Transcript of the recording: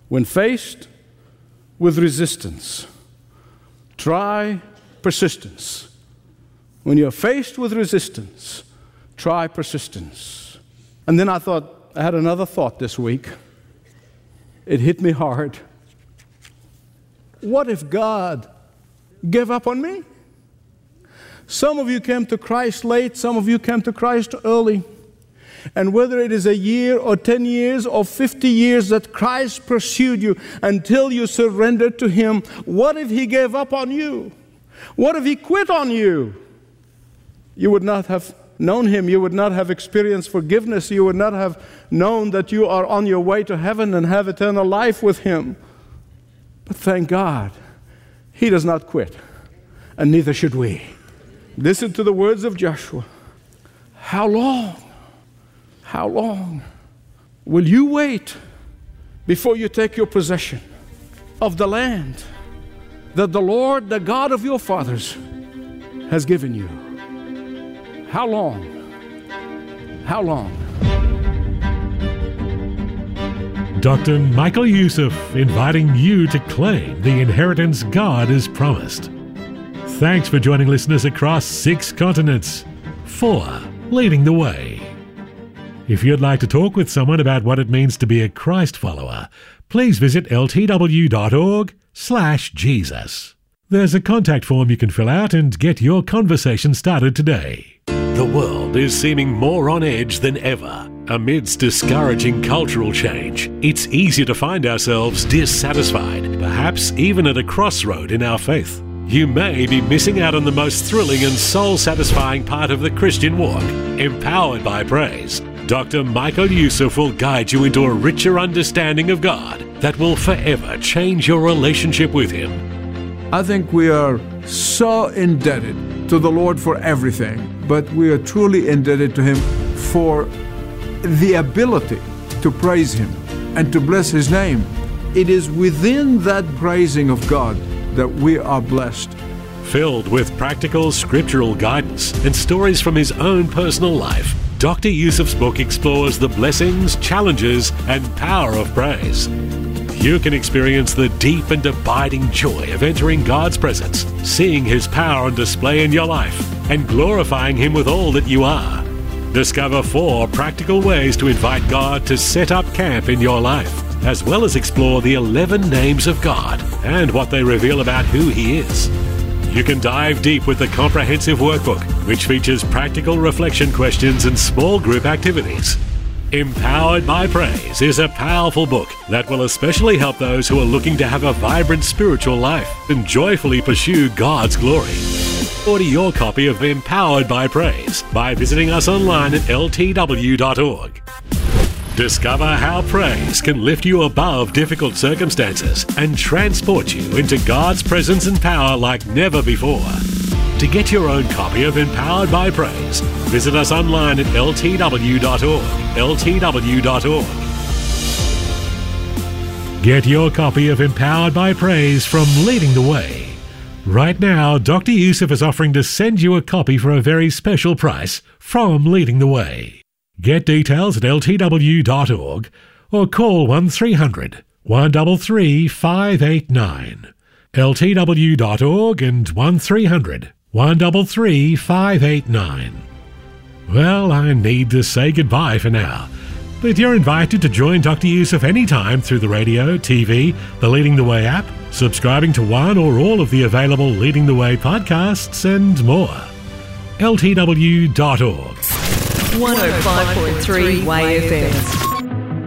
When faced with resistance, try persistence. When you're faced with resistance, try persistence. And then I had another thought this week. It hit me hard. What if God gave up on me? Some of you came to Christ late, some of you came to Christ early. And whether it is a year or 10 years or 50 years that Christ pursued you until you surrendered to Him, what if He gave up on you? What if He quit on you? You would not have known Him. You would not have experienced forgiveness. You would not have known that you are on your way to heaven and have eternal life with Him. But thank God, He does not quit, and neither should we. Listen to the words of Joshua. How long? How long will you wait before you take your possession of the land that the Lord, the God of your fathers, has given you? How long? How long? Dr. Michael Youssef inviting you to claim the inheritance God has promised. Thanks for joining listeners across 6 continents for Leading the Way. If you'd like to talk with someone about what it means to be a Christ follower, please visit ltw.org/Jesus. There's a contact form you can fill out and get your conversation started today. The world is seeming more on edge than ever. Amidst discouraging cultural change, it's easy to find ourselves dissatisfied, perhaps even at a crossroad in our faith. You may be missing out on the most thrilling and soul-satisfying part of the Christian walk, empowered by praise. Dr. Michael Youssef will guide you into a richer understanding of God that will forever change your relationship with Him. I think we are so indebted to the Lord for everything, but we are truly indebted to Him for the ability to praise Him and to bless His name. It is within that praising of God that we are blessed. Filled with practical scriptural guidance and stories from his own personal life, Dr. Youssef's book explores the blessings, challenges, and power of praise. You can experience the deep and abiding joy of entering God's presence, seeing His power on display in your life, and glorifying Him with all that you are. Discover 4 practical ways to invite God to set up camp in your life, as well as explore the 11 names of God and what they reveal about who He is. You can dive deep with the comprehensive workbook, which features practical reflection questions and small group activities. Empowered by Praise is a powerful book that will especially help those who are looking to have a vibrant spiritual life and joyfully pursue God's glory. Order your copy of Empowered by Praise by visiting us online at ltw.org. Discover how praise can lift you above difficult circumstances and transport you into God's presence and power like never before. To get your own copy of Empowered by Praise, visit us online at ltw.org. ltw.org. Get your copy of Empowered by Praise from Leading the Way. Right now, Dr. Youssef is offering to send you a copy for a very special price from Leading the Way. Get details at ltw.org or call 1300 133 589. ltw.org and 1300 133 589. Well, I need to say goodbye for now, but you're invited to join Dr. Youssef anytime through the radio, TV, the Leading the Way app, subscribing to one or all of the available Leading the Way podcasts, and more. ltw.org. 105.3 YFM.